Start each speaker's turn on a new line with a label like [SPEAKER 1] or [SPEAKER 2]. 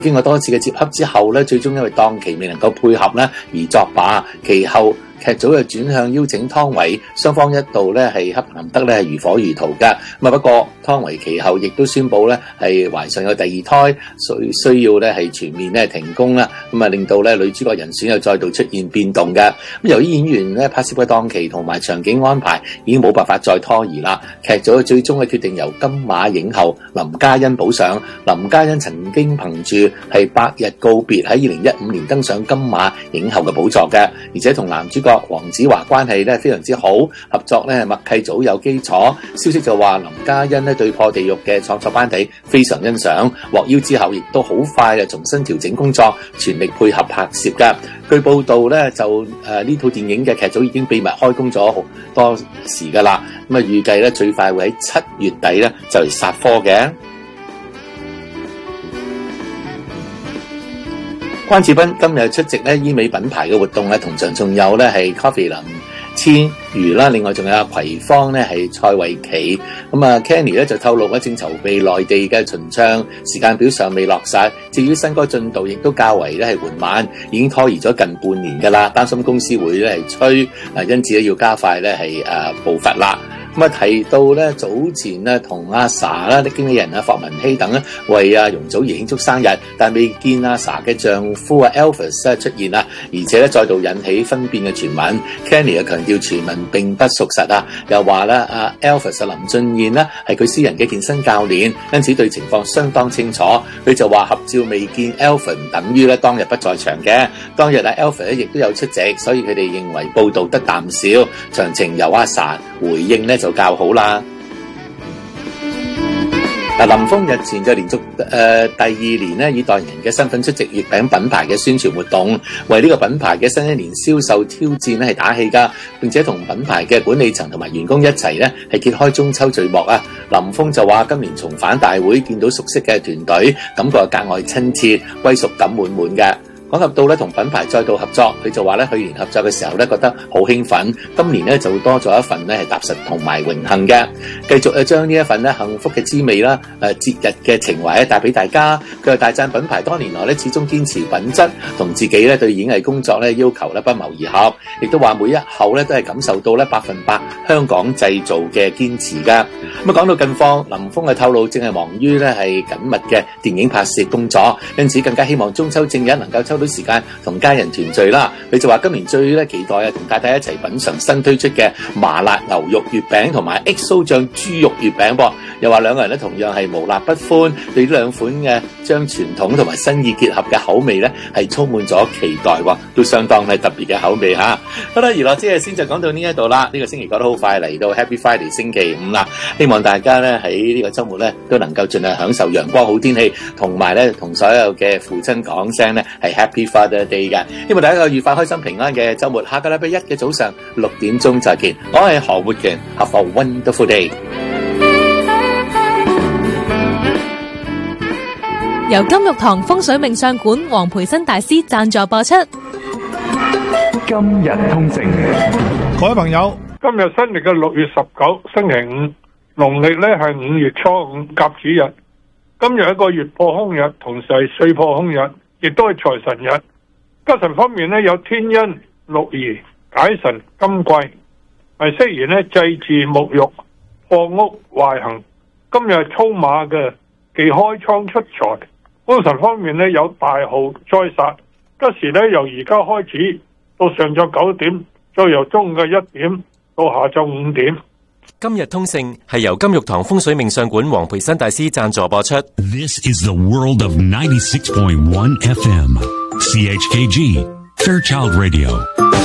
[SPEAKER 1] 經過多次嘅接洽之後咧，最終因為檔期未能夠配合咧而作罷，其後劇組就轉向邀請湯唯，雙方一度咧係洽談得咧係如火如荼嘅。不過湯唯其後亦都宣布咧係懷上有第二胎，需要咧係全面咧停工啦。令到咧女主角人選又再度出現變動嘅。由於演員咧拍攝嘅檔期同埋場景安排已經冇辦法再拖延啦，劇組最終嘅決定由金馬影后林嘉欣補上。林嘉欣曾經憑住係《百日告別》喺2015年登上金馬影后嘅寶座嘅，而且同男主角黃子華關係咧非常之好，合作咧默契早有基礎。消息就話林嘉欣咧對破地獄嘅創作班底非常欣賞，獲邀之後亦都好快就重新調整工作，全力配合拍攝嘅。據報道咧就呢套電影嘅劇組已經秘密開工咗好多時噶啦，預計咧最快會喺7月底咧就嚟殺科嘅。關智斌今日出席咧醫美品牌嘅活動咧，同場仲有咧係 Coffee 林千瑜啦，另外仲有阿葵芳咧係蔡慧琪。Kenny 咧就透露咧正籌備內地嘅巡唱，時間表尚未落實。至於新歌進度亦都較為咧係緩慢，已經拖延咗近半年噶啦，擔心公司會咧係催，因此咧要加快咧係步伐啦。提到咧早前咧同阿 Sa 啦啲經紀人啊霍文希等咧為阿容祖兒慶祝生日，但未見阿 Sa 嘅丈夫啊 Elvis 咧出現啊，而且咧再度引起分辨嘅傳聞。Kenny 又強調傳聞並不屬實啊，又話咧阿 Elvis 林俊彥咧係佢私人嘅健身教練，因此對情況相當清楚。佢就話合照未見 Elvis 等於咧當日不在場嘅，當日阿 Elvis 咧亦都有出席，所以佢哋認為報道得啖笑，詳情由阿 Sa 回應咧就較好啦。林峰日前就連續第2年咧以代言人嘅身份出席月餅品牌嘅宣傳活動，為呢個品牌嘅新一年銷售挑戰咧係打氣噶，並且同品牌嘅管理層同埋員工一齊咧係揭開中秋序幕啊！林峰就話今年重返大會，見到熟悉嘅團隊，感覺格外親切，歸屬感滿滿嘅。講及到咧同品牌再度合作，佢就話咧去年合作嘅時候咧覺得好興奮，今年咧就多咗一份咧係踏實同埋榮幸嘅，繼續將呢一份咧幸福嘅滋味啦，節日嘅情懷咧帶俾大家。佢又大讚品牌多年來咧始終堅持品質，同自己咧對演藝工作咧要求咧不謀而合，亦都話每一口咧都係感受到咧100%香港製造嘅堅持噶。咁講到近況，林峰嘅透露正係忙於咧係緊密嘅電影拍攝工作，因此更加希望中秋正日能夠抽到時間同家人團聚啦。佢就話今年最咧期待啊，同太太一齊品嘗新推出嘅麻辣牛肉月餅同埋 XO 醬豬肉月餅噃。又話兩個人咧同樣係無辣不歡，對呢兩款嘅將傳統同埋新意結合嘅口味咧係充滿咗期待喎，都相當係特別嘅口味嚇。好啦，娛樂之夜先就講到呢一度啦。呢個星期過得好快，嚟到 Happy Friday 星期五啦。希望大家咧喺呢個週末咧都能夠盡量享受陽光好天氣，同埋咧同所有嘅父親講聲咧係 Happy Father Day 嘅。希望大家有愉快開心平安嘅週末。下個禮拜一嘅早上6點鐘再見。我係何活權 ，Have a wonderful day。
[SPEAKER 2] 由金玉堂風水命相館黃培新大師贊助播出。
[SPEAKER 3] 今日通勝，
[SPEAKER 4] 各位朋友，今日新曆嘅6月19星期五，農曆咧係5月初5甲子日。今日一個月破空日，同時係歲破空日，亦都係財神日。吉神方面咧有天恩、六儀、解神、金匱，係適宜咧祭祀沐浴、破屋壞行。今日係操馬嘅，忌開倉出財。官神方面咧有大耗災煞，吉時咧由而家開始到上晝9點，再由中午嘅1點到下晝5點。
[SPEAKER 5] 今日通勝係由金玉堂風水命相館黃培新大師贊助播出。
[SPEAKER 6] This is the world of 96.1 FM CHKG Fairchild Radio。